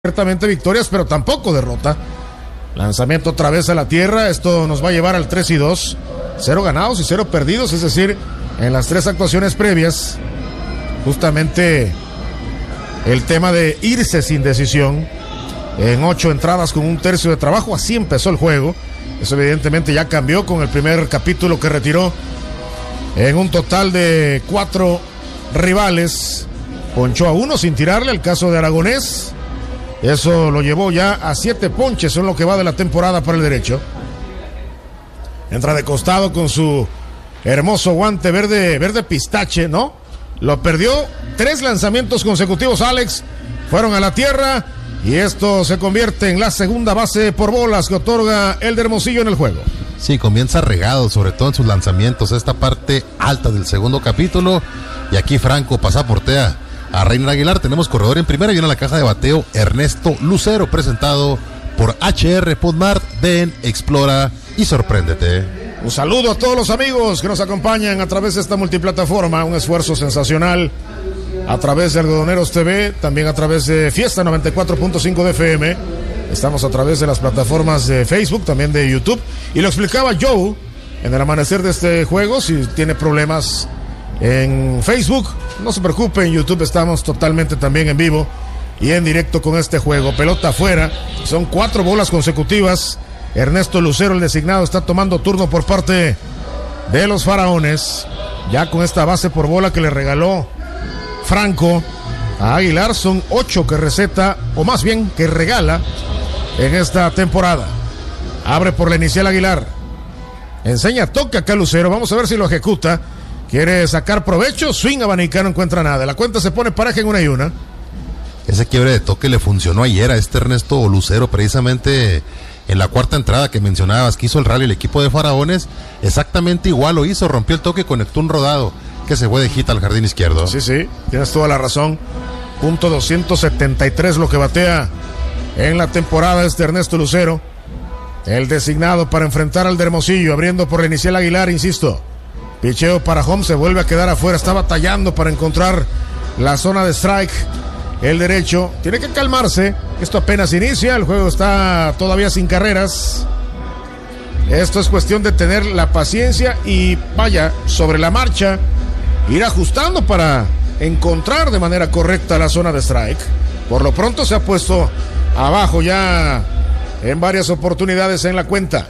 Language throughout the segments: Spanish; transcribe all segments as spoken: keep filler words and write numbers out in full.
Ciertamente victorias, pero tampoco derrota. Lanzamiento otra vez a la tierra. Esto nos va a llevar al tres y dos. Cero ganados y cero perdidos. Es decir, en las tres actuaciones previas, justamente el tema de irse sin decisión. En ocho entradas con un tercio de trabajo. Así empezó el juego. Eso evidentemente ya cambió con el primer capítulo que retiró en un total de cuatro rivales. Ponchó a uno sin tirarle, el caso de Aragonés. Eso lo llevó ya a siete ponches en lo que va de la temporada para el derecho. Entra de costado con su hermoso guante verde, verde pistache, ¿no? Lo perdió. Tres lanzamientos consecutivos, Alex, fueron a la tierra. Y esto se convierte en la segunda base por bolas que otorga el de Hermosillo en el juego. Sí, comienza regado, sobre todo en sus lanzamientos, esta parte alta del segundo capítulo. Y aquí Franco pasaportea a Reiner Aguilar. Tenemos corredor en primera y en la caja de bateo Ernesto Lucero, presentado por H R Podmart. Ven, explora y sorpréndete. Un saludo a todos los amigos que nos acompañan a través de esta multiplataforma. Un esfuerzo sensacional a través de Algodoneros T V, también a través de Fiesta noventa y cuatro punto cinco de F M. Estamos a través de las plataformas de Facebook, también de YouTube. Y lo explicaba Joe en el amanecer de este juego. Si tiene problemas en Facebook, no se preocupe, en YouTube estamos totalmente también en vivo y en directo con este juego. Pelota afuera, son cuatro bolas consecutivas. Ernesto Lucero, el designado, está tomando turno por parte de los Faraones. Ya con esta base por bola que le regaló Franco a Aguilar, son ocho que receta, o más bien que regala en esta temporada. Abre por la inicial Aguilar. Enseña toque acá Lucero, vamos a ver si lo ejecuta. Quiere sacar provecho, swing abanicano, no encuentra nada. La cuenta se pone pareja en una y una. Ese quiebre de toque le funcionó ayer a este Ernesto Lucero, precisamente en la cuarta entrada que mencionabas, que hizo el rally el equipo de Faraones. Exactamente igual lo hizo, rompió el toque, conectó un rodado que se fue de hit al jardín izquierdo. Sí, sí, tienes toda la razón. Punto doscientos setenta y tres lo que batea en la temporada este Ernesto Lucero. El designado para enfrentar al de Hermosillo, abriendo por la inicial Aguilar, insisto. Picheo para home, se vuelve a quedar afuera, está batallando para encontrar la zona de strike. El derecho tiene que calmarse, esto apenas inicia, el juego está todavía sin carreras. Esto es cuestión de tener la paciencia y vaya, sobre la marcha, ir ajustando para encontrar de manera correcta la zona de strike. Por lo pronto se ha puesto abajo ya en varias oportunidades en la cuenta.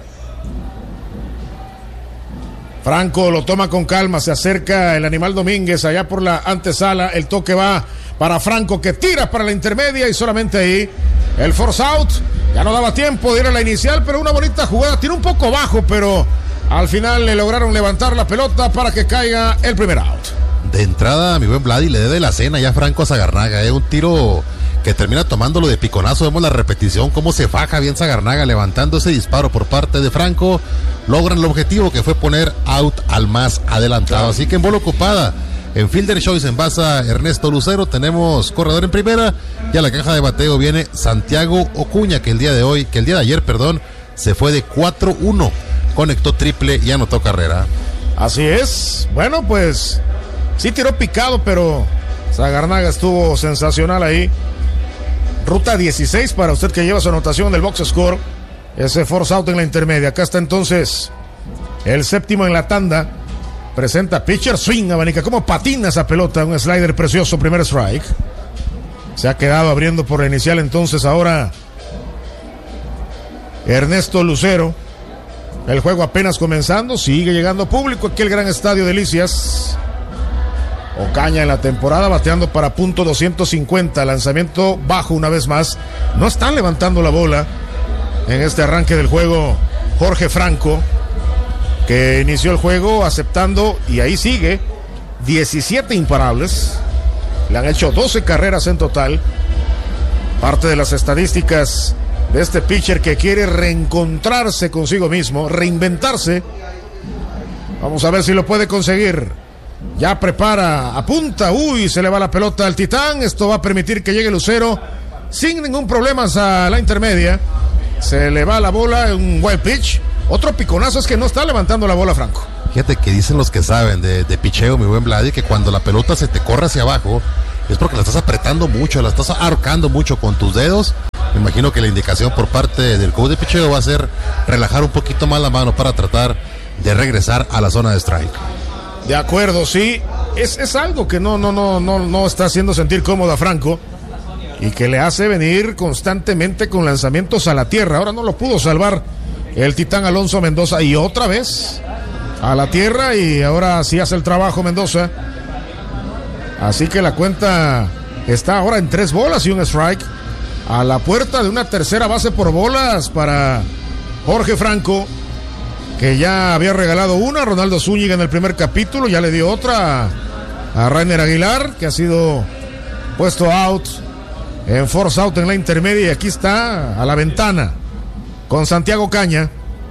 Franco lo toma con calma, se acerca el Animal Domínguez allá por la antesala, el toque va para Franco que tira para la intermedia y solamente ahí el force out. Ya no daba tiempo de ir a la inicial, pero una bonita jugada, tira un poco bajo, pero al final le lograron levantar la pelota para que caiga el primer out. De entrada, mi buen Vladi, le dé de la cena ya Franco a Sagarnaga, ¿eh? Un tiro que termina tomándolo de piconazo. Vemos la repetición, cómo se faja bien Sagarnaga levantando ese disparo por parte de Franco. Logran el objetivo que fue poner out al más adelantado. Así que en bola ocupada, en Fielder Choice, en base a Ernesto Lucero, tenemos corredor en primera. Y a la caja de bateo viene Santiago Ocuña, que el día de hoy, que el día de ayer, perdón, se fue de cuatro uno. Conectó triple y anotó carrera. Así es. Bueno, pues sí tiró picado, pero Sagarnaga estuvo sensacional ahí. Ruta dieciséis para usted que lleva su anotación del box score. Ese force out en la intermedia. Acá está entonces el séptimo en la tanda. Presenta pitcher swing, abanica. Como patina esa pelota. Un slider precioso, primer strike. Se ha quedado abriendo por la inicial entonces ahora Ernesto Lucero. El juego apenas comenzando. Sigue llegando público aquí el gran estadio Delicias. Ocaña en la temporada bateando para punto doscientos cincuenta, lanzamiento bajo una vez más. No están levantando la bola en este arranque del juego Jorge Franco, que inició el juego aceptando, y ahí sigue, diecisiete imparables. Le han hecho doce carreras en total. Parte de las estadísticas de este pitcher que quiere reencontrarse consigo mismo, reinventarse. Vamos a ver si lo puede conseguir. Ya prepara, apunta, uy, se le va la pelota al Titán. Esto va a permitir que llegue Lucero sin ningún problema a la intermedia. Se le va la bola, un wild pitch. Otro piconazo, es que no está levantando la bola Franco. Fíjate que dicen los que saben de, de picheo, mi buen Vladi, que cuando la pelota se te corre hacia abajo, es porque la estás apretando mucho, la estás ahorcando mucho con tus dedos. Me imagino que la indicación por parte del coach de picheo va a ser relajar un poquito más la mano para tratar de regresar a la zona de strike. De acuerdo, sí. Es, es algo que no, no, no, no, no está haciendo sentir cómodo a Franco y que le hace venir constantemente con lanzamientos a la tierra. Ahora no lo pudo salvar el titán Alonso Mendoza y otra vez a la tierra, y ahora sí hace el trabajo Mendoza. Así que la cuenta está ahora en tres bolas y un strike, a la puerta de una tercera base por bolas para Jorge Franco, que ya había regalado una a Ronaldo Zúñiga en el primer capítulo, ya le dio otra a Rainer Aguilar, que ha sido puesto out en force out en la intermedia, y aquí está a la ventana con Santiago Caña,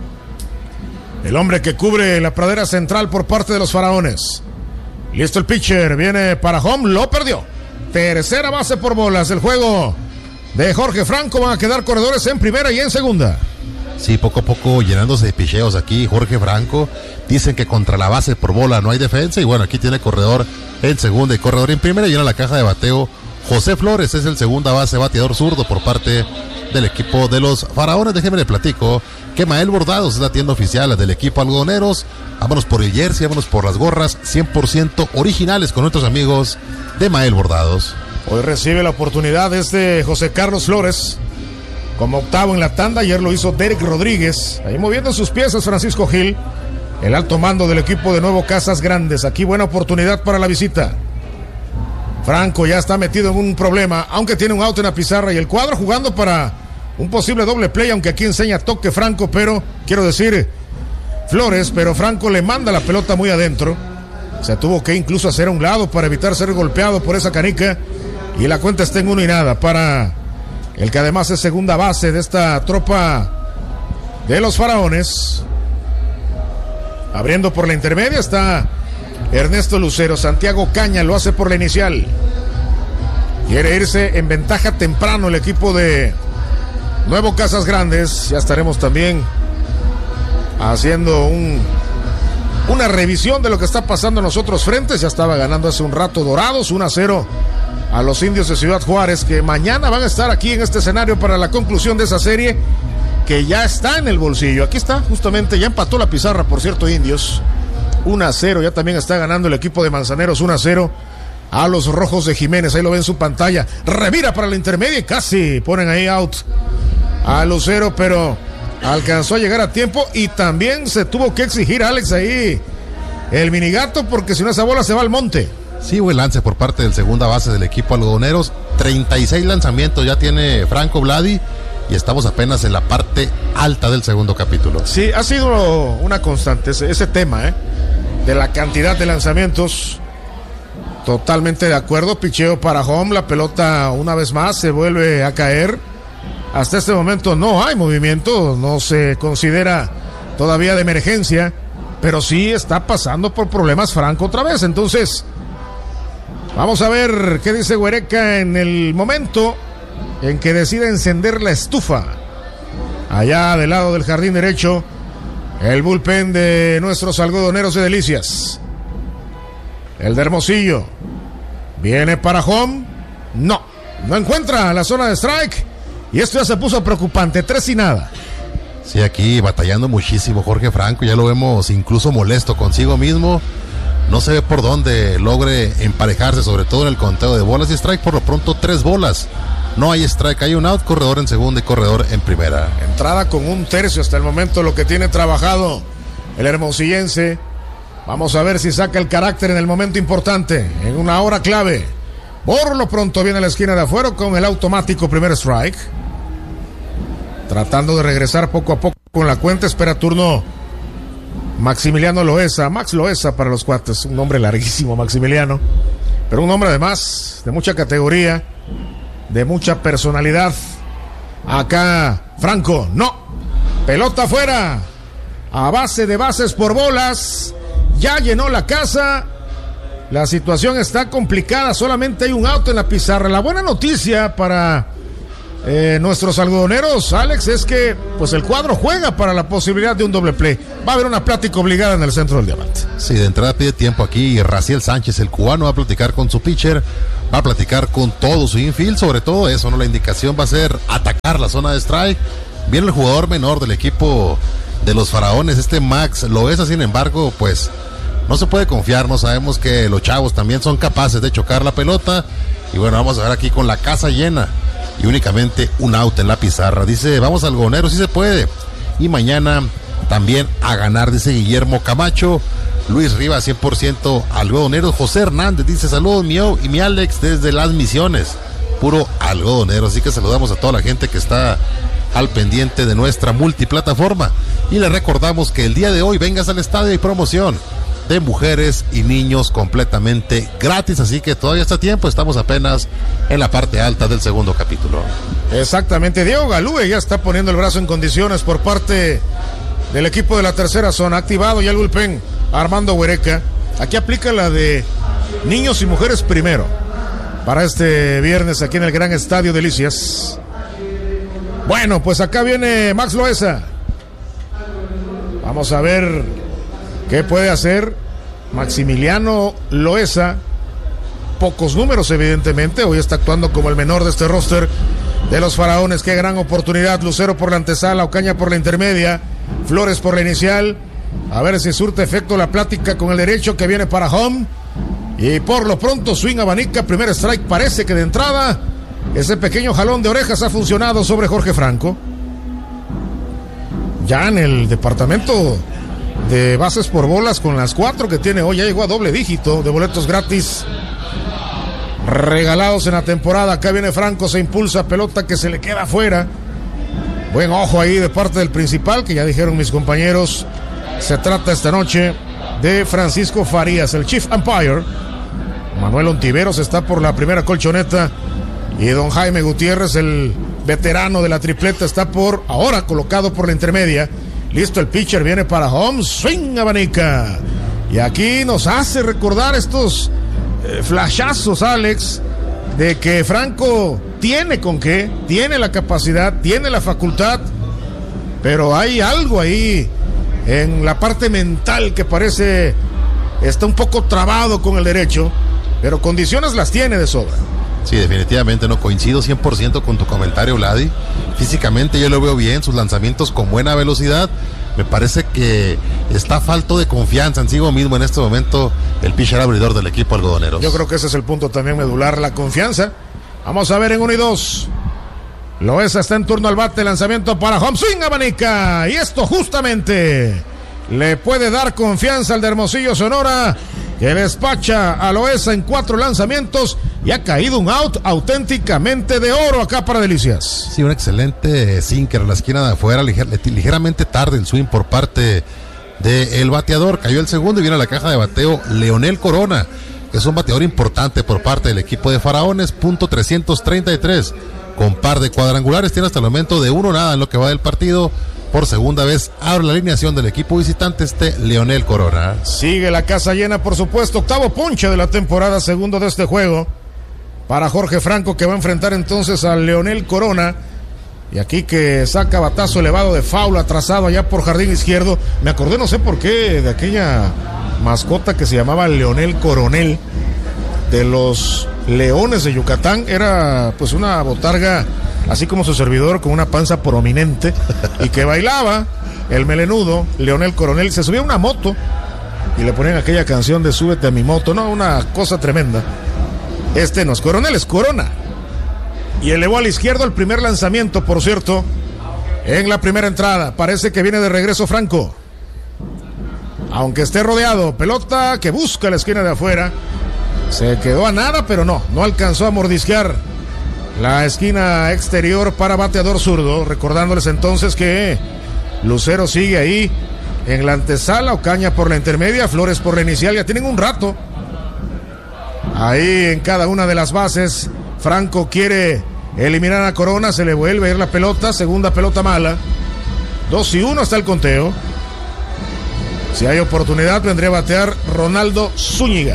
el hombre que cubre la pradera central por parte de los Faraones. Listo el pitcher, viene para home, lo perdió. Tercera base por bolas, el juego de Jorge Franco, van a quedar corredores en primera y en segunda. Sí, poco a poco llenándose de picheos aquí Jorge Franco. Dicen que contra la base por bola no hay defensa, y bueno, aquí tiene corredor en segunda y corredor en primera. Llena la caja de bateo José Flores, es el segunda base bateador zurdo por parte del equipo de los Faraones. Déjeme le platico que Mael Bordados es la tienda oficial del equipo Algodoneros. Vámonos por el jersey, vámonos por las gorras cien por ciento originales con nuestros amigos de Mael Bordados. Hoy recibe la oportunidad este José Carlos Flores como octavo en la tanda. Ayer lo hizo Derek Rodríguez, ahí moviendo sus piezas Francisco Gil, el alto mando del equipo de Nuevo Casas Grandes. Aquí buena oportunidad para la visita. Franco ya está metido en un problema, aunque tiene un out en la pizarra, y el cuadro jugando para un posible doble play, aunque aquí enseña toque Franco, pero quiero decir Flores, pero Franco le manda la pelota muy adentro. Se tuvo que incluso hacer a un lado para evitar ser golpeado por esa canica, y la cuenta está en uno y nada para el que además es segunda base de esta tropa de los Faraones. Abriendo por la intermedia está Ernesto Lucero. Santiago Caña lo hace por la inicial. Quiere irse en ventaja temprano el equipo de Nuevo Casas Grandes. Ya estaremos también haciendo un, una revisión de lo que está pasando en los otros frentes. Ya estaba ganando hace un rato Dorados uno a cero a los Indios de Ciudad Juárez, que mañana van a estar aquí en este escenario para la conclusión de esa serie, que ya está en el bolsillo. Aquí está, justamente, ya empató la pizarra, por cierto, Indios uno a cero, ya también está ganando el equipo de Manzaneros uno a cero a los Rojos de Jiménez. Ahí lo ven en su pantalla, revira para la intermedia y casi ponen ahí out a Lucero, pero alcanzó a llegar a tiempo, y también se tuvo que exigir Alex ahí el minigato, porque si no esa bola se va al monte. Sí, buen lance por parte del segunda base del equipo Algodoneros. treinta y seis lanzamientos ya tiene Franco Vladi, y estamos apenas en la parte alta del segundo capítulo. Sí, ha sido una constante ese, ese tema, ¿eh? de la cantidad de lanzamientos. Totalmente de acuerdo. Picheo para home, la pelota una vez más se vuelve a caer. Hasta este momento no hay movimiento, no se considera todavía de emergencia, pero sí está pasando por problemas Franco otra vez. Entonces vamos a ver qué dice Huereca en el momento en que decide encender la estufa. Allá del lado del jardín derecho, el bullpen de nuestros algodoneros de Delicias. El de Hermosillo viene para home. No, no encuentra la zona de strike, y esto ya se puso preocupante. Tres y nada. Sí, aquí batallando muchísimo Jorge Franco. Ya lo vemos incluso molesto consigo mismo. No se ve por dónde logre emparejarse, sobre todo en el conteo de bolas y strike. Por lo pronto, tres bolas. No hay strike, hay un out, corredor en segunda y corredor en primera. Entrada con un tercio hasta el momento, lo que tiene trabajado el hermosillense. Vamos a ver si saca el carácter en el momento importante, en una hora clave. Por lo pronto viene a la esquina de afuera con el automático primer strike. Tratando de regresar poco a poco con la cuenta, espera turno Maximiliano Loesa, Max Loesa para los cuates, un nombre larguísimo Maximiliano, pero un hombre además de mucha categoría, de mucha personalidad. Acá Franco, no, pelota afuera, a base de bases por bolas, ya llenó la casa, la situación está complicada, solamente hay un out en la pizarra. La buena noticia para eh, nuestros algodoneros, Alex, es que pues el cuadro juega para la posibilidad de un doble play. Va a haber una plática obligada en el centro del diamante. Sí, de entrada pide tiempo aquí Raciel Sánchez, el cubano, va a platicar con su pitcher va a platicar con todo su infield, sobre todo eso, ¿no? La indicación va a ser atacar la zona de strike. Viene el jugador menor del equipo de los Faraones, este Max Loesa, sin embargo, pues no se puede confiar, no sabemos que los chavos también son capaces de chocar la pelota. Y bueno, vamos a ver aquí con la casa llena y únicamente un out en la pizarra. Dice, vamos algodonero, sí se puede. Y mañana también a ganar, dice Guillermo Camacho. Luis Rivas, cien por ciento algodonero. José Hernández dice, saludos mío y mi Alex desde Las Misiones, puro algodonero. Así que saludamos a toda la gente que está al pendiente de nuestra multiplataforma. Y le recordamos que el día de hoy vengas al estadio y promoción de mujeres y niños completamente gratis, así que todavía está a tiempo, estamos apenas en la parte alta del segundo capítulo. Exactamente, Diego Galúe ya está poniendo el brazo en condiciones por parte del equipo de la tercera zona, activado ya el bullpen, Armando Huereca. Aquí aplica la de niños y mujeres primero, para este viernes aquí en el Gran Estadio Delicias. Bueno, pues acá viene Max Loesa, vamos a ver qué puede hacer Maximiliano Loesa. Pocos números evidentemente, hoy está actuando como el menor de este roster de los Faraones. Qué gran oportunidad, Lucero por la antesala, Ocaña por la intermedia, Flores por la inicial. A ver si surte efecto la plática con el derecho que viene para home. Y por lo pronto swing abanica, primer strike, parece que de entrada ese pequeño jalón de orejas ha funcionado sobre Jorge Franco. Ya en el departamento de bases por bolas, con las cuatro que tiene hoy, ya llegó a doble dígito de boletos gratis regalados en la temporada. Acá viene Franco, se impulsa, pelota que se le queda afuera. Buen ojo ahí de parte del principal, que ya dijeron mis compañeros, se trata esta noche de Francisco Farías, el Chief Umpire. Manuel Ontiveros está por la primera colchoneta y don Jaime Gutiérrez, el veterano de la tripleta, está por ahora colocado por la intermedia. Listo el pitcher, viene para home, swing abanica. Y aquí nos hace recordar estos eh, flashazos, Alex, de que Franco tiene con qué, tiene la capacidad, tiene la facultad, pero hay algo ahí en la parte mental que parece está un poco trabado con el derecho, pero condiciones las tiene de sobra. Sí, definitivamente no coincido cien por ciento con tu comentario, Vladi. Físicamente yo lo veo bien, sus lanzamientos con buena velocidad. Me parece que está falto de confianza en sí mismo en este momento el pitcher abridor del equipo algodonero. Yo creo que ese es el punto también medular, la confianza. Vamos a ver en uno y dos. Loesa está en turno al bate, lanzamiento para home, swing abanica. Y esto justamente le puede dar confianza al de Hermosillo, Sonora, que despacha a Loesa en cuatro lanzamientos y ha caído un out auténticamente de oro acá para Delicias. Sí, un excelente sinker a la esquina de afuera, liger, ligeramente tarde el swing por parte del bateador. Cayó el segundo y viene a la caja de bateo Leonel Corona, que es un bateador importante por parte del equipo de Faraones, punto trescientos treinta y tres, con par de cuadrangulares, tiene hasta el momento de uno nada en lo que va del partido. Por segunda vez abre la alineación del equipo visitante este Leonel Corona. Sigue la casa llena, por supuesto, octavo ponche de la temporada, segundo de este juego para Jorge Franco, que va a enfrentar entonces a Leonel Corona. Y aquí que saca batazo elevado de foul, atrasado allá por jardín izquierdo. Me acordé, no sé por qué, de aquella mascota que se llamaba Leonel Coronel de los Leones de Yucatán. Era pues una botarga así como su servidor, con una panza prominente y que bailaba el melenudo. Leonel Coronel se subía a una moto y le ponían aquella canción de súbete a mi moto, no, una cosa tremenda. Este no es Coronel, es Corona. Y elevó al izquierdo el primer lanzamiento, por cierto, en la primera entrada. Parece que viene de regreso Franco, aunque esté rodeado. Pelota que busca la esquina de afuera, se quedó a nada, pero no, no alcanzó a mordisquear la esquina exterior para bateador zurdo. Recordándoles entonces que Lucero sigue ahí en la antesala, Ocaña por la intermedia, Flores por la inicial. Ya tienen un rato ahí en cada una de las bases. Franco quiere eliminar a Corona, se le vuelve a ir la pelota, segunda pelota mala. Dos y uno hasta el conteo. Si hay oportunidad vendría a batear Ronaldo Zúñiga.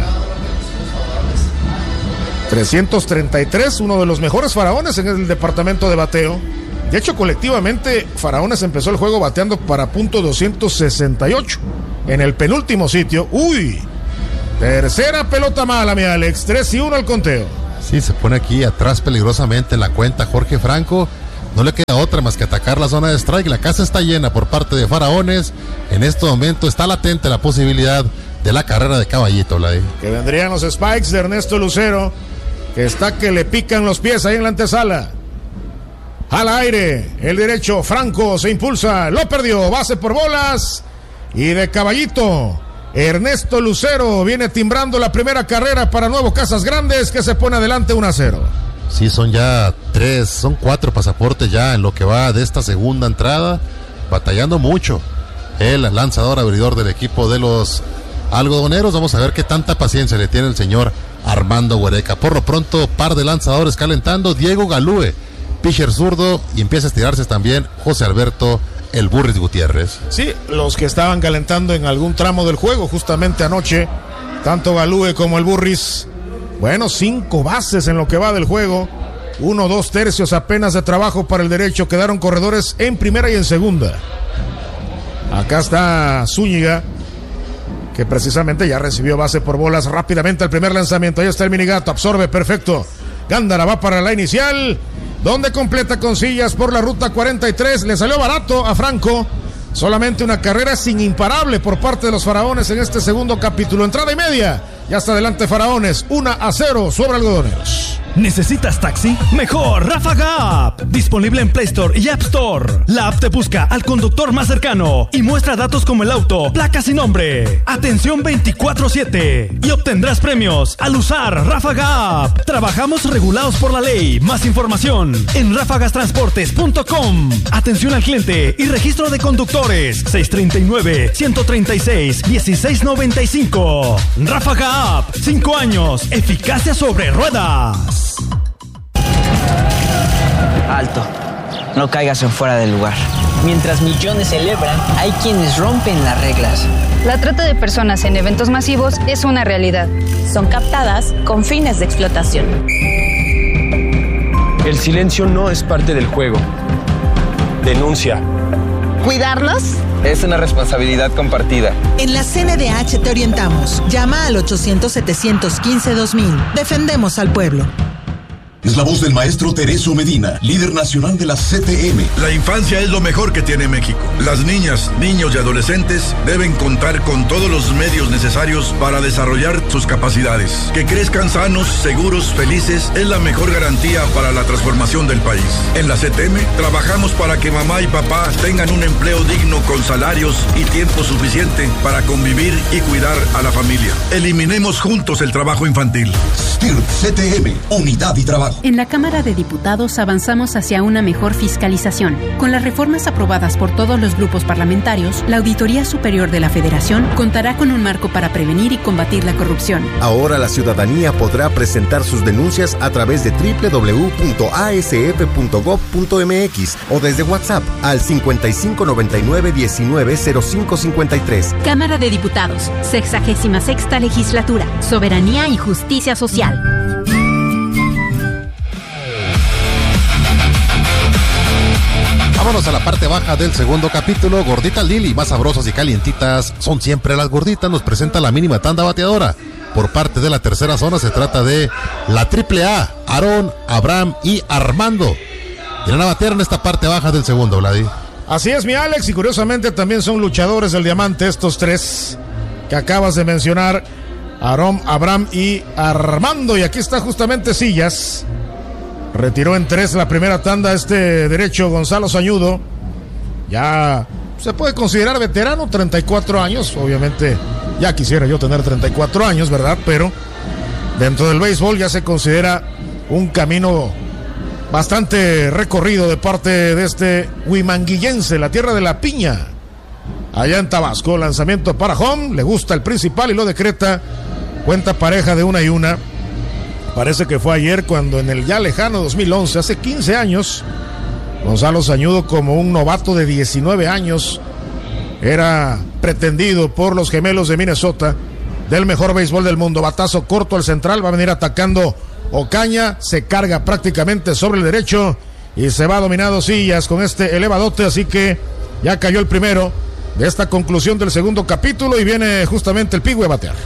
trescientos treinta y tres, uno de los mejores Faraones en el departamento de bateo. De hecho, colectivamente, Faraones empezó el juego bateando para punto doscientos sesenta y ocho. En el penúltimo sitio, uy, tercera pelota mala, mi Alex, tres y uno al conteo. Sí, se pone aquí atrás peligrosamente en la cuenta Jorge Franco. No le queda otra más que atacar la zona de strike. La casa está llena por parte de Faraones. En este momento está latente la posibilidad de la carrera de Caballito, Vladi. Que vendrían los spikes de Ernesto Lucero, que está que le pican los pies ahí en la antesala. Al aire, el derecho, Franco se impulsa, lo perdió, base por bolas. Y de Caballito, Ernesto Lucero viene timbrando la primera carrera para Nuevo Casas Grandes, que se pone adelante uno a cero. Sí, son ya tres, son cuatro pasaportes ya en lo que va de esta segunda entrada, batallando mucho el lanzador abridor del equipo de los algodoneros. Vamos a ver qué tanta paciencia le tiene el señor Armando Huereca. Por lo pronto, par de lanzadores calentando, Diego Galúe, pitcher zurdo, y empieza a estirarse también José Alberto el Burris Gutiérrez. Sí, los que estaban calentando en algún tramo del juego justamente anoche, tanto Galúe como el Burris. Bueno, cinco bases en lo que va del juego, uno, dos tercios apenas de trabajo para el derecho, quedaron corredores en primera y en segunda. Acá está Zúñiga, que precisamente ya recibió base por bolas rápidamente al primer lanzamiento. Ahí está el minigato, absorbe, perfecto. Gándara va para la inicial, donde completa con sillas por la ruta cuarenta y tres, le salió barato a Franco. Solamente una carrera sin imparable por parte de los Faraones en este segundo capítulo. Entrada y media. Ya está adelante Faraones. uno a cero sobre Algodoneros. ¿Necesitas taxi? Mejor Ráfaga App. Disponible en Play Store y App Store. La app te busca al conductor más cercano y muestra datos como el auto, placas y nombre. Atención veinticuatro siete. Y obtendrás premios al usar Ráfaga App. Trabajamos regulados por la ley. Más información en ráfagas transportes punto com. Atención al cliente y registro de conductores. seis tres nueve, uno tres seis, uno seis nueve cinco. Ráfaga App. cinco años. Eficacia sobre ruedas. Alto, no caigas en fuera del lugar. Mientras millones celebran, hay quienes rompen las reglas. La trata de personas en eventos masivos es una realidad. Son captadas con fines de explotación. El silencio no es parte del juego. Denuncia. ¿Cuidarnos? Es una responsabilidad compartida. En la C N D H te orientamos. Llama al ochocientos, setecientos quince, dos mil. Defendemos al pueblo. Es la voz del maestro Tereso Medina, líder nacional de la C T M. La infancia es lo mejor que tiene México. Las niñas, niños y adolescentes deben contar con todos los medios necesarios para desarrollar sus capacidades. Que crezcan sanos, seguros, felices es la mejor garantía para la transformación del país. En la C T M trabajamos para que mamá y papá tengan un empleo digno con salarios y tiempo suficiente para convivir y cuidar a la familia. Eliminemos juntos el trabajo infantil. S T I R P C T M, unidad y trabajo. En la Cámara de Diputados avanzamos hacia una mejor fiscalización. Con las reformas aprobadas por todos los grupos parlamentarios, la Auditoría Superior de la Federación contará con un marco para prevenir y combatir la corrupción. Ahora la ciudadanía podrá presentar sus denuncias a través de doble u doble u doble u punto a s f punto gob punto m x o desde WhatsApp al cincuenta y cinco noventa y nueve diecinueve cero cinco cincuenta y tres. Cámara de Diputados, sexagésima sexta legislatura, soberanía y justicia social. Vámonos a la parte baja del segundo capítulo. Gordita Lili, más sabrosas y calientitas son siempre las gorditas. Nos presenta la mínima tanda bateadora. Por parte de la tercera zona se trata de la triple A, Aarón, Abraham y Armando. Irán a batear en esta parte baja del segundo, Vladi. Así es, mi Alex, y curiosamente también son luchadores del diamante estos tres que acabas de mencionar, Aarón, Abraham y Armando. Y aquí está justamente Sillas. Retiró en tres la primera tanda este derecho Gonzalo Sañudo. Ya se puede considerar veterano, treinta y cuatro años. Obviamente ya quisiera yo tener treinta y cuatro años, ¿verdad? Pero dentro del béisbol ya se considera un camino bastante recorrido de parte de este huimanguillense, la tierra de la piña. Allá en Tabasco, lanzamiento para home, le gusta el principal y lo decreta. Cuenta pareja de una y una. Parece que fue ayer cuando en el ya lejano dos mil once, hace quince años, Gonzalo Sañudo, como un novato de diecinueve años, era pretendido por los gemelos de Minnesota del mejor béisbol del mundo. Batazo corto al central, va a venir atacando Ocaña, se carga prácticamente sobre el derecho y se va dominado Sillas con este elevadote, así que ya cayó el primero de esta conclusión del segundo capítulo y viene justamente el Pigüe a batear.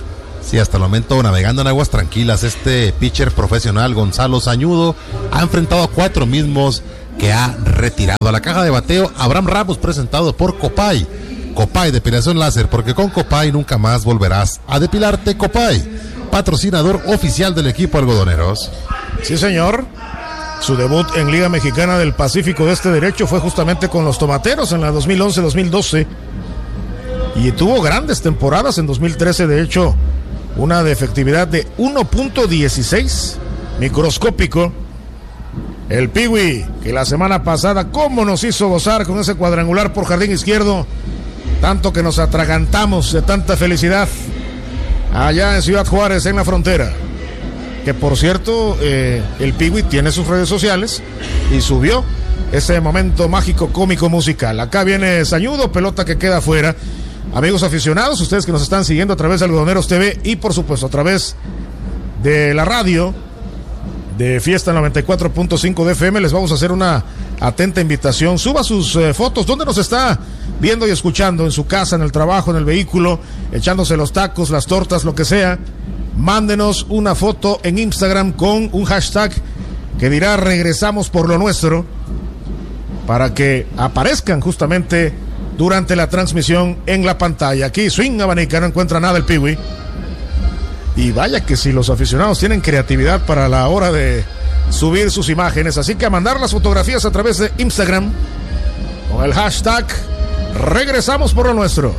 Sí, hasta el momento navegando en aguas tranquilas, este pitcher profesional Gonzalo Sañudo ha enfrentado a cuatro mismos que ha retirado. A la caja de bateo, Abraham Ramos, presentado por Copay. Copay, depilación láser, porque con Copay nunca más volverás a depilarte. Copay, patrocinador oficial del equipo Algodoneros. Sí, señor. Su debut en Liga Mexicana del Pacífico de este derecho fue justamente con los Tomateros en la dos mil once dos mil doce. Y tuvo grandes temporadas en dos mil trece, de hecho, una de efectividad de uno punto dieciséis, microscópico. El Piwi, que la semana pasada, cómo nos hizo gozar con ese cuadrangular por jardín izquierdo, tanto que nos atragantamos de tanta felicidad allá en Ciudad Juárez, en la frontera. Que por cierto, eh, el Piwi tiene sus redes sociales y subió ese momento mágico, cómico, musical. Acá viene Sañudo, pelota que queda afuera. Amigos aficionados, ustedes que nos están siguiendo a través de Algodoneros T V y por supuesto a través de la radio de Fiesta noventa y cuatro punto cinco de F M, les vamos a hacer una atenta invitación. Suba sus eh, fotos, ¿dónde nos está viendo y escuchando? En su casa, en el trabajo, en el vehículo, echándose los tacos, las tortas, lo que sea. Mándenos una foto en Instagram con un hashtag que dirá regresamos por lo nuestro, para que aparezcan justamente durante la transmisión en la pantalla. Aquí swing abanica, no encuentra nada el Piwi. Y vaya que si los aficionados tienen creatividad para la hora de subir sus imágenes, así que a mandar las fotografías a través de Instagram con el hashtag regresamos por lo nuestro.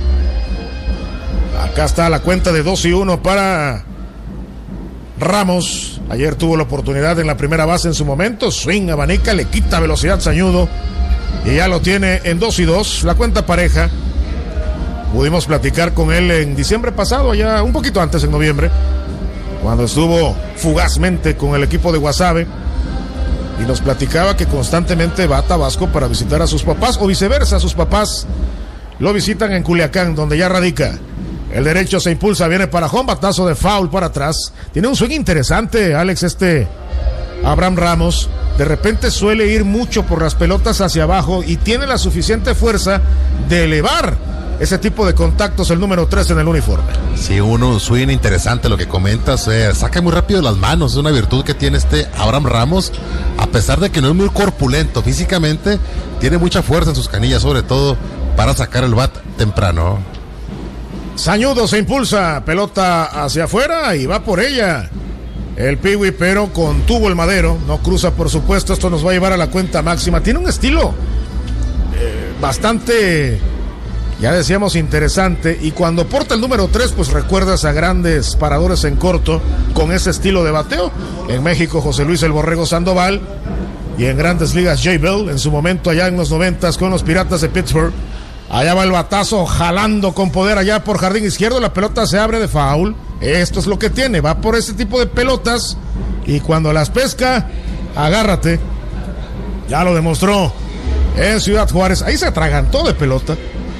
Acá está la cuenta de dos y uno para Ramos. Ayer tuvo la oportunidad en la primera base en su momento. Swing abanica, le quita velocidad Sañudo y ya lo tiene en dos y dos. La cuenta pareja. Pudimos platicar con él en diciembre pasado, ya un poquito antes, en noviembre, cuando estuvo fugazmente con el equipo de Guasave, y nos platicaba que constantemente va a Tabasco para visitar a sus papás, o viceversa, sus papás lo visitan en Culiacán, donde ya radica. El derecho se impulsa, viene para home, batazo de foul para atrás. Tiene un swing interesante, Alex, este Abraham Ramos. De repente suele ir mucho por las pelotas hacia abajo y tiene la suficiente fuerza de elevar ese tipo de contactos, el número tres en el uniforme. Sí, uno, un swing interesante lo que comentas, eh, saca muy rápido las manos, es una virtud que tiene este Abraham Ramos, a pesar de que no es muy corpulento físicamente, tiene mucha fuerza en sus canillas, sobre todo para sacar el bat temprano. Sañudo se impulsa, pelota hacia afuera y va por ella el Piwi, pero contuvo el madero, no cruza por supuesto. Esto nos va a llevar a la cuenta máxima. Tiene un estilo eh, bastante, ya decíamos, interesante, y cuando porta el número tres, pues recuerdas a grandes paradores en corto con ese estilo de bateo. En México, José Luis el Borrego Sandoval, y en Grandes Ligas, Jay Bell, en su momento allá en los noventas con los Piratas de Pittsburgh. Allá va el batazo, jalando con poder allá por jardín izquierdo, la pelota se abre de foul. Esto es lo que tiene, va por ese tipo de pelotas, y cuando las pesca, agárrate. Ya lo demostró en Ciudad Juárez, ahí se atragantó de pelota.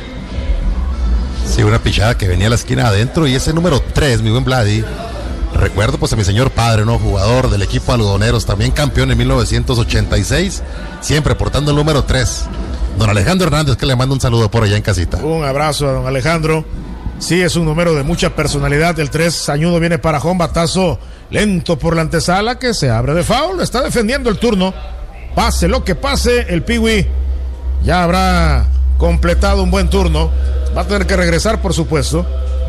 Sí, una pichada que venía a la esquina adentro, y ese número tres, mi buen Vladi, recuerdo pues a mi señor padre, ¿no? Jugador del equipo Algodoneros, también campeón en mil novecientos ochenta y seis, siempre portando el número tres. Don Alejandro Hernández, que le manda un saludo por allá en casita. Un abrazo a don Alejandro. Sí, es un número de mucha personalidad. El tres, Sañudo, viene para home, batazo lento por la antesala que se abre de foul. Está defendiendo el turno. Pase lo que pase, el Piwi ya habrá completado un buen turno. Va a tener que regresar, por supuesto.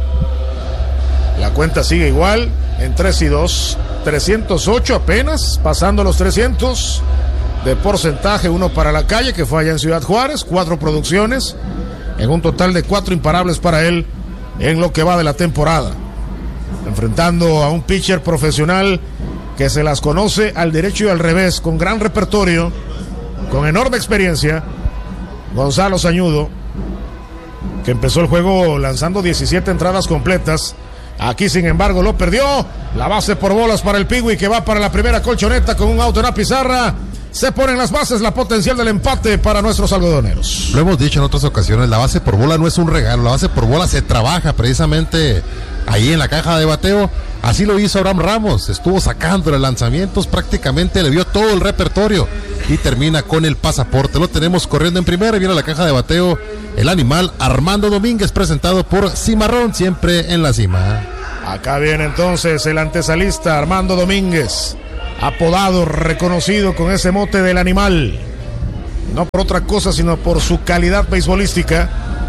La cuenta sigue igual en tres y dos. trescientos ocho apenas, pasando los trescientos de porcentaje. Uno para la calle, que fue allá en Ciudad Juárez. Cuatro producciones, en un total de cuatro imparables para él en lo que va de la temporada. Enfrentando a un pitcher profesional que se las conoce al derecho y al revés, con gran repertorio, con enorme experiencia, Gonzalo Sañudo, que empezó el juego lanzando diecisiete entradas completas. Aquí, sin embargo, lo perdió. La base por bolas para el Piwi, que va para la primera colchoneta con un auto en la pizarra. Se ponen las bases, la potencial del empate para nuestros algodoneros. Lo hemos dicho en otras ocasiones, la base por bola no es un regalo, la base por bola se trabaja precisamente ahí en la caja de bateo. Así lo hizo Abraham Ramos, estuvo sacando los lanzamientos, prácticamente le vio todo el repertorio y termina con el pasaporte. Lo tenemos corriendo en primera y viene a la caja de bateo el animal Armando Domínguez, presentado por Cimarrón, siempre en la cima. Acá viene entonces el antesalista Armando Domínguez, apodado, reconocido con ese mote del animal. No por otra cosa, sino por su calidad beisbolística.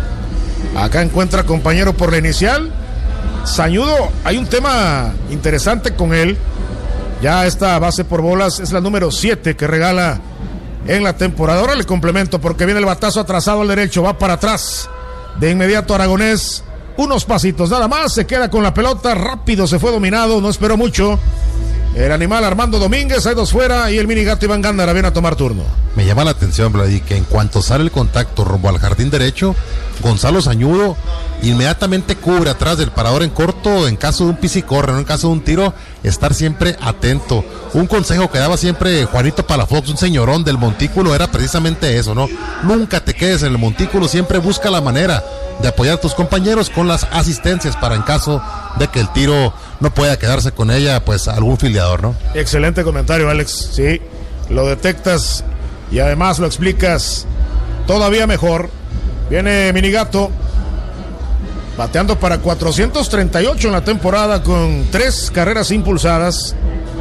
Acá encuentra compañero por la inicial. Sañudo, hay un tema interesante con él. Ya esta base por bolas es la número siete que regala en la temporada. Ahora le complemento porque viene el batazo atrasado al derecho, va para atrás. De inmediato Aragonés, unos pasitos nada más, se queda con la pelota, rápido se fue dominado, no esperó mucho. El animal Armando Domínguez, hay dos fuera y el mini gato Iván Gándara viene a tomar turno. Me llama la atención, Vladi, que en cuanto sale el contacto rumbo al jardín derecho, Gonzalo Sañudo inmediatamente cubre atrás del parador en corto en caso de un pis y corre, no en caso de un tiro, estar siempre atento. Un consejo que daba siempre Juanito Palafox, un señorón del montículo, era precisamente eso, ¿no? Nunca te quedes en el montículo, siempre busca la manera de apoyar a tus compañeros con las asistencias para en caso de que el tiro no pueda quedarse con ella, pues algún filiador, ¿no? Excelente comentario, Alex, sí, lo detectas y además lo explicas todavía mejor. Viene Minigato bateando para cuatrocientos treinta y ocho en la temporada con tres carreras impulsadas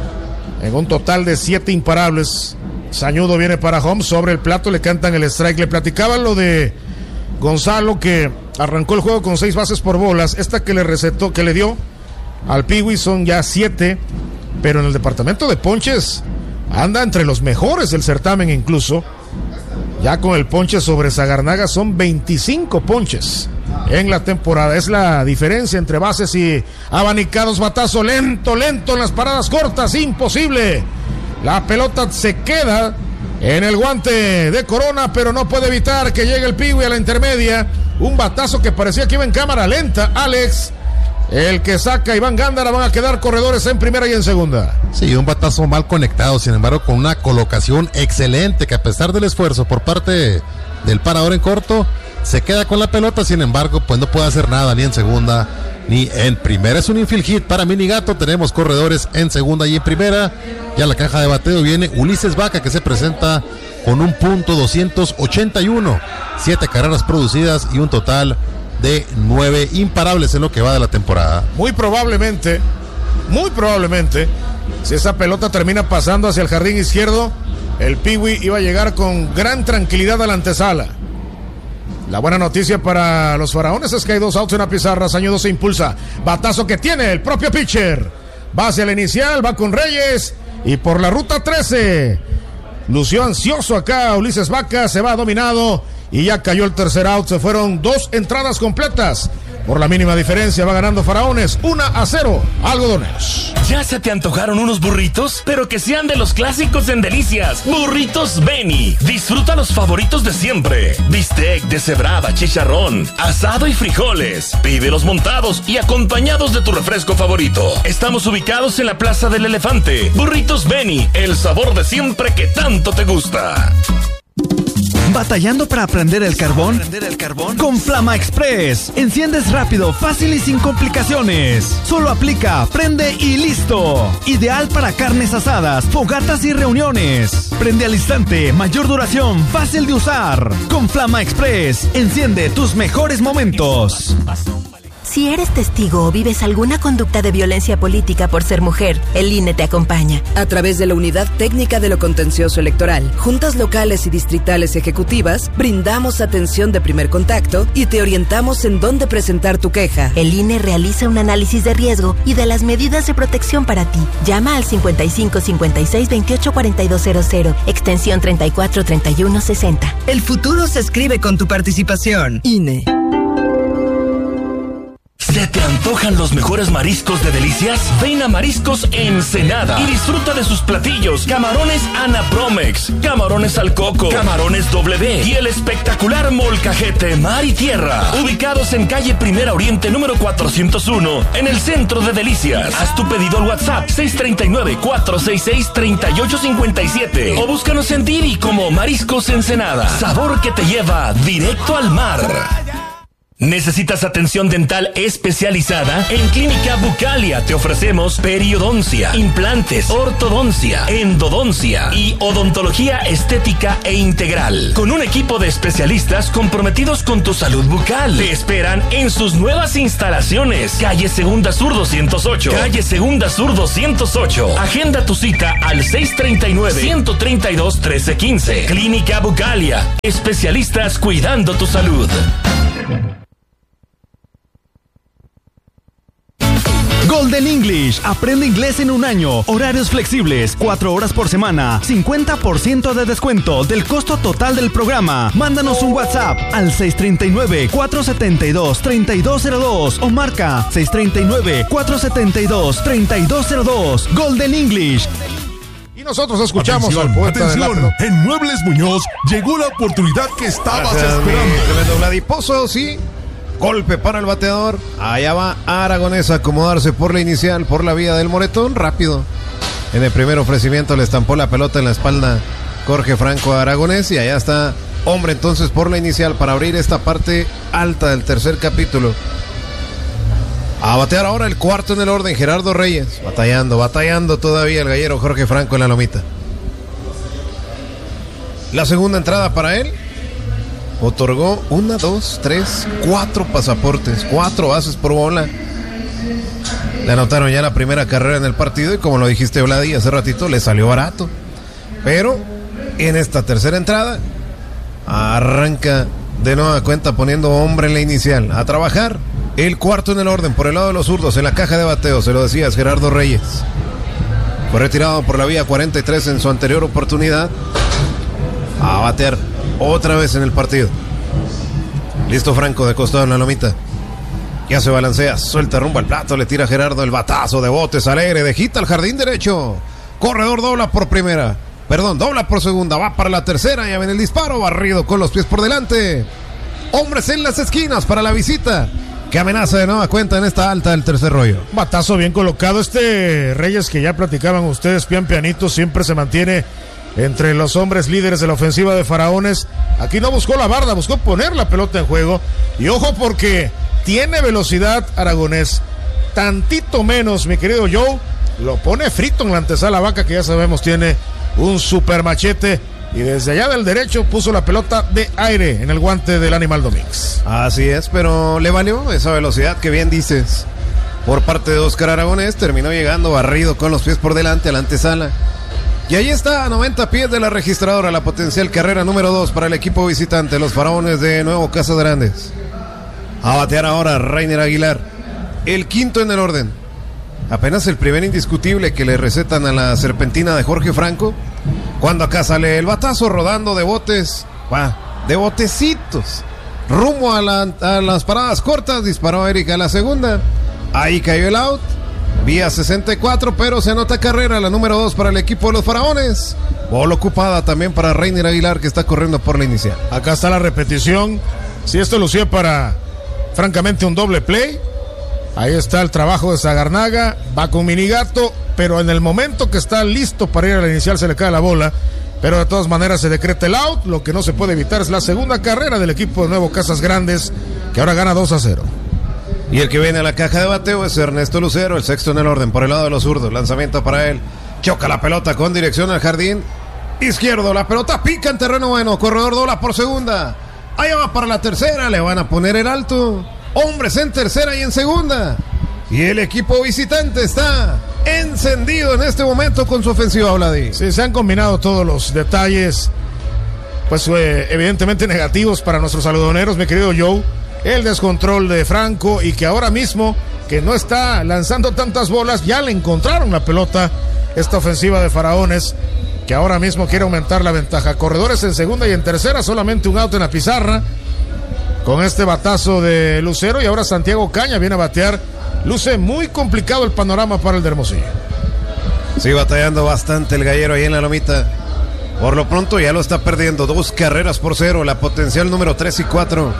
en un total de siete imparables. Sañudo viene para home, sobre el plato le cantan el strike. Le platicaban lo de Gonzalo, que arrancó el juego con seis bases por bolas. Esta que le recetó, que le dio al Piwi son ya siete, pero en el departamento de ponches anda entre los mejores del certamen incluso. Ya con el ponche sobre Sagarnaga son veinticinco ponches en la temporada. Es la diferencia entre bases y abanicados. Batazo lento, lento en las paradas cortas, imposible. La pelota se queda en el guante de Corona, pero no puede evitar que llegue el Piwi a la intermedia. Un batazo que parecía que iba en cámara lenta, Alex. El que saca Iván Gándara, van a quedar corredores en primera y en segunda. Sí, un batazo mal conectado, sin embargo con una colocación excelente, que a pesar del esfuerzo por parte del parador en corto, se queda con la pelota, sin embargo pues no puede hacer nada ni en segunda ni en primera. Es un infield hit para Minigato, tenemos corredores en segunda y en primera. Ya la caja de bateo viene Ulises Vaca, que se presenta con un punto doscientos ochenta y uno, siete carreras producidas y un total de nueve imparables en lo que va de la temporada. Muy probablemente, muy probablemente, si esa pelota termina pasando hacia el jardín izquierdo, el Piwi iba a llegar con gran tranquilidad a la antesala. La buena noticia para los faraones es que hay dos outs en la pizarra. Sañudo se impulsa, batazo que tiene el propio pitcher, va hacia la inicial, va con Reyes y por la ruta trece lució ansioso acá Ulises Vaca, se va dominado y ya cayó el tercer out. Se fueron dos entradas completas. Por la mínima diferencia va ganando Faraones uno a cero Algodoneros. ¿Ya se te antojaron unos burritos? Pero que sean de los clásicos en Delicias. Burritos Beni. Disfruta los favoritos de siempre. Bistec, deshebrada, chicharrón, asado y frijoles. Pídelos montados y acompañados de tu refresco favorito. Estamos ubicados en la Plaza del Elefante. Burritos Beni, el sabor de siempre que tanto te gusta. ¿Batallando para prender el carbón? ¿Prender el carbón? Con Flama Express. Enciendes rápido, fácil y sin complicaciones. Solo aplica, prende y listo. Ideal para carnes asadas, fogatas y reuniones. Prende al instante, mayor duración, fácil de usar. Con Flama Express, enciende tus mejores momentos. Si eres testigo o vives alguna conducta de violencia política por ser mujer, el I N E te acompaña. A través de la Unidad Técnica de lo Contencioso Electoral, juntas locales y distritales ejecutivas, brindamos atención de primer contacto y te orientamos en dónde presentar tu queja. El I N E realiza un análisis de riesgo y de las medidas de protección para ti. Llama al cincuenta y cinco cincuenta y seis veintiocho cuarenta y dos cero cero, extensión treinta y cuatro treinta y uno sesenta. El futuro se escribe con tu participación. I N E. ¿Se te antojan los mejores mariscos de Delicias? Ven a Mariscos Ensenada y disfruta de sus platillos. Camarones Ana Promex, camarones al coco, camarones W y el espectacular molcajete mar y tierra. Ubicados en calle Primera Oriente número cuatrocientos uno, en el centro de Delicias. Haz tu pedido al WhatsApp seis tres nueve, cuatro seis seis, tres ocho cinco siete o búscanos en Didi como Mariscos Ensenada. Sabor que te lleva directo al mar. ¿Necesitas atención dental especializada? En Clínica Bucalia te ofrecemos periodoncia, implantes, ortodoncia, endodoncia y odontología estética e integral. Con un equipo de especialistas comprometidos con tu salud bucal. Te esperan en sus nuevas instalaciones. Calle Segunda Sur doscientos ocho. Calle Segunda Sur doscientos ocho. Agenda tu cita al seis treinta y nueve, ciento treinta y dos, trece quince. Clínica Bucalia. Especialistas cuidando tu salud. Golden English. Aprende inglés en un año. Horarios flexibles. Cuatro horas por semana. cincuenta por ciento de descuento del costo total del programa. Mándanos un WhatsApp al seis treinta y nueve, cuatrocientos setenta y dos, treinta y dos cero dos o marca seis treinta y nueve, cuatrocientos setenta y dos, treinta y dos cero dos. Golden English. Y nosotros escuchamos atención, al poeta atención. de la... En Muebles Muñoz llegó la oportunidad que estabas Gracias, esperando. Tremendo Vladipozo, sí. Golpe para el bateador. Allá va Aragonés a acomodarse por la inicial, por la vía del moretón. Rápido. En el primer ofrecimiento le estampó la pelota en la espalda Jorge Franco a Aragonés. Y allá está hombre entonces por la inicial para abrir esta parte alta del tercer capítulo. A batear ahora el cuarto en el orden, Gerardo Reyes. Batallando, batallando todavía el gallero Jorge Franco en la lomita. La segunda entrada para él. Otorgó una, dos, tres, cuatro pasaportes, cuatro bases por bola. Le anotaron ya la primera carrera en el partido y como lo dijiste, Vladi, hace ratito, le salió barato. Pero en esta tercera entrada arranca de nueva cuenta poniendo hombre en la inicial. A trabajar el cuarto en el orden por el lado de los zurdos en la caja de bateo, se lo decías, Gerardo Reyes. Fue retirado por la vía cuarenta y tres en su anterior oportunidad. A batear otra vez en el partido. Listo Franco de costado en la lomita. Ya se balancea, suelta rumbo al plato, le tira Gerardo el batazo de botes alegre, de hit al jardín derecho. Corredor dobla por primera. Perdón, dobla por segunda, va para la tercera, ya viene el disparo, barrido con los pies por delante. Hombres en las esquinas para la visita, que amenaza de nueva cuenta en esta alta del tercer rollo. Batazo bien colocado. Este Reyes que ya platicaban ustedes, pian pianito, siempre se mantiene entre los hombres líderes de la ofensiva de Faraones. Aquí no buscó la barda, buscó poner la pelota en juego. Y ojo porque tiene velocidad Aragonés. Tantito menos, mi querido Joe. Lo pone frito en la antesala vaca, que ya sabemos tiene un super machete. Y desde allá del derecho puso la pelota de aire en el guante del Animal Domínguez. Así es, pero le valió esa velocidad que bien dices. Por parte de Oscar Aragonés, terminó llegando barrido con los pies por delante a la antesala. Y ahí está, a noventa pies de la registradora, la potencial carrera número dos para el equipo visitante, los Faraones de Nuevo Casas Grandes. A batear ahora Rainer Aguilar, el quinto en el orden. Apenas el primer indiscutible que le recetan a la serpentina de Jorge Franco, cuando acá sale el batazo rodando de botes, bah, de botecitos, rumbo a, la, a las paradas cortas. Disparó Erika a la segunda, ahí cayó el out. Vía sesenta y cuatro, pero se anota carrera, la número dos para el equipo de los Faraones. Bola ocupada también para Rainer Aguilar, que está corriendo por la inicial. Acá está la repetición. Si esto lucía para, francamente, un doble play. Ahí está el trabajo de Zagarnaga. Va con Minigato, pero en el momento que está listo para ir a la inicial se le cae la bola. Pero de todas maneras se decreta el out. Lo que no se puede evitar es la segunda carrera del equipo de Nuevo Casas Grandes, que ahora gana dos a cero. Y el que viene a la caja de bateo es Ernesto Lucero, el sexto en el orden, por el lado de los zurdos. Lanzamiento para él. Choca la pelota con dirección al jardín izquierdo. La pelota pica en terreno bueno. Corredor dobla por segunda. Ahí va para la tercera. Le van a poner el alto. Hombres en tercera y en segunda. Y el equipo visitante está encendido en este momento con su ofensiva, Vladi. Sí, se han combinado todos los detalles, pues eh, evidentemente negativos para nuestros algodoneros, mi querido Joe. El descontrol de Franco y que ahora mismo, que no está lanzando tantas bolas, ya le encontraron la pelota esta ofensiva de Faraones, que ahora mismo quiere aumentar la ventaja. Corredores en segunda y en tercera, solamente un out en la pizarra con este batazo de Lucero. Y ahora Santiago Caña viene a batear. Luce muy complicado el panorama para el de Hermosillo. Sí, batallando bastante el gallero ahí en la lomita. Por lo pronto ya lo está perdiendo, dos carreras por cero, la potencial número tres y cuatro.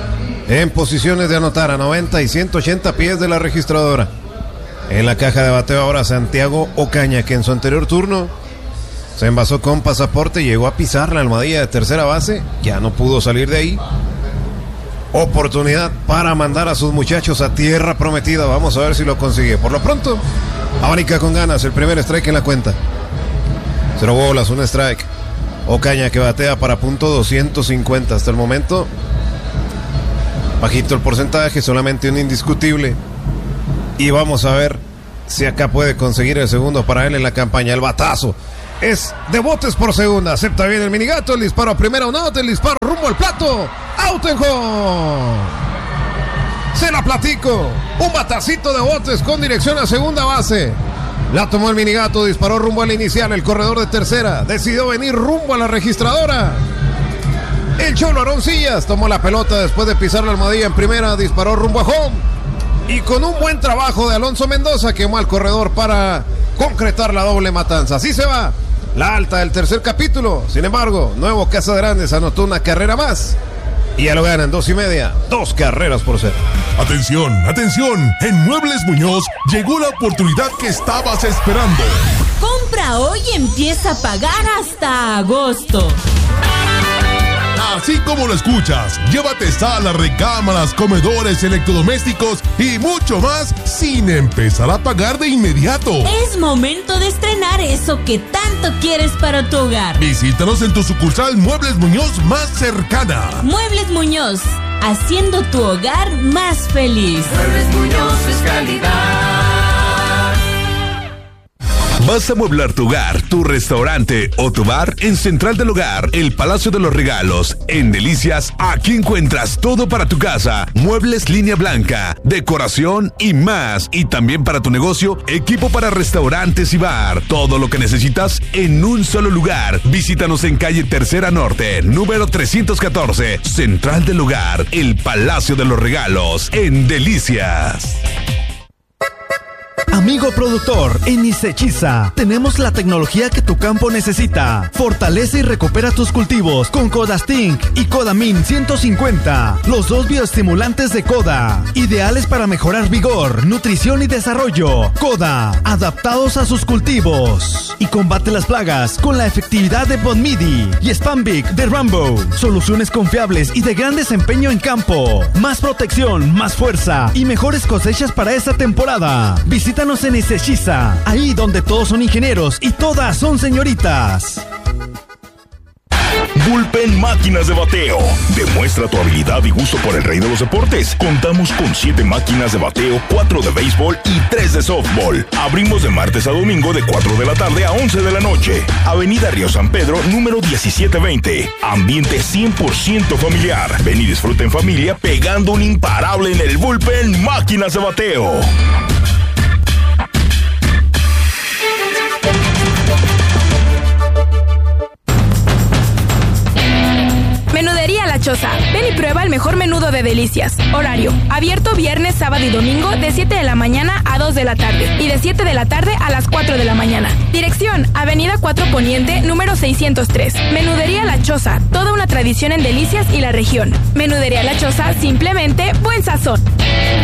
En posiciones de anotar a noventa y ciento ochenta pies de la registradora. En la caja de bateo ahora Santiago Ocaña, que en su anterior turno se envasó con pasaporte, llegó a pisar la almohadilla de tercera base, ya no pudo salir de ahí. oportunidad para mandar a sus muchachos a tierra prometida. Vamos a ver si lo consigue. Por lo pronto, abanica con ganas el primer strike en la cuenta. Cero bolas, un strike. Ocaña que batea para punto doscientos cincuenta hasta el momento. Bajito el porcentaje, solamente un indiscutible. Y vamos a ver si acá puede conseguir el segundo para él en la campaña. El batazo es de botes por segunda. Acepta bien el minigato. El disparo a primera, un out. El disparo rumbo al plato. Out en home. Se la platico. Un batacito de botes con dirección a segunda base. La tomó el minigato. Disparó rumbo al inicial. El corredor de tercera decidió venir rumbo a la registradora. El Cholo Aroncillas tomó la pelota después de pisar la almohadilla en primera. Disparó rumbo a home. Y con un buen trabajo de Alonso Mendoza quemó al corredor para concretar la doble matanza. Así se va la alta del tercer capítulo. Sin embargo, Nuevo Casadgrandes anotó una carrera más. Y ya lo ganan dos y media. Dos carreras por cero. Atención, atención. En Muebles Muñoz llegó la oportunidad que estabas esperando. Compra hoy y empieza a pagar hasta agosto. Así como lo escuchas, llévate salas, recámaras, comedores, electrodomésticos y mucho más sin empezar a pagar de inmediato. Es momento de estrenar eso que tanto quieres para tu hogar. Visítanos en tu sucursal Muebles Muñoz más cercana. Muebles Muñoz, haciendo tu hogar más feliz. Muebles Muñoz es calidad. ¿Vas a amueblar tu hogar, tu restaurante o tu bar? En Central del Hogar, el Palacio de los Regalos, en Delicias, aquí encuentras todo para tu casa, muebles línea blanca, decoración y más. Y también para tu negocio, equipo para restaurantes y bar. Todo lo que necesitas en un solo lugar. Visítanos en calle Tercera Norte, número trescientos catorce, Central del Hogar, el Palacio de los Regalos, en Delicias. Amigo productor, en Isechiza tenemos la tecnología que tu campo necesita. Fortalece y recupera tus cultivos con Codastink y Codamin ciento cincuenta, los dos bioestimulantes de Coda, ideales para mejorar vigor, nutrición y desarrollo. Coda, adaptados a sus cultivos. Y combate las plagas con la efectividad de Bonmidi y Spambic de Rambo. Soluciones confiables y de gran desempeño en campo. Más protección, más fuerza y mejores cosechas para esta temporada. Visítanos en Isechiza, ahí donde todos son ingenieros y todas son señoritas. Bullpen Máquinas de Bateo. Demuestra tu habilidad y gusto por el rey de los deportes. Contamos con siete máquinas de bateo, cuatro de béisbol y tres de softball. Abrimos de martes a domingo de cuatro de la tarde a once de la noche. Avenida Río San Pedro, número diecisiete veinte. Ambiente cien por ciento familiar. Ven y disfruta en familia pegando un imparable en el Bullpen Máquinas de Bateo. Menudería La Choza. Ven y prueba el mejor menudo de Delicias. Horario: abierto viernes, sábado y domingo de siete de la mañana a dos de la tarde y de siete de la tarde a las cuatro de la mañana. Dirección: Avenida cuatro Poniente, número seiscientos tres. Menudería La Choza. Toda una tradición en Delicias y la región. Menudería La Choza, simplemente buen sazón.